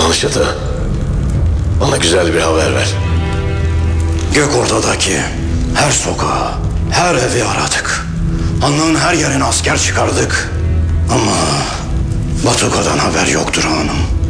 Danışıtı, bana güzel bir haber ver. Gökorta'daki her sokağı, her evi aradık. Hanlığın her yerine asker çıkardık. Ama Batuka'dan haber yoktur hanım.